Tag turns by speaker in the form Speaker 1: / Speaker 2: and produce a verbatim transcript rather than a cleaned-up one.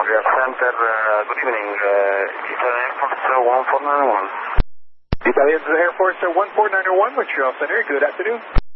Speaker 1: Montreal Center, uh, good evening. Uh, Italian Air Force uh, one four nine one.
Speaker 2: Italian Air Force uh, one four nine one, Montreal Center, good afternoon.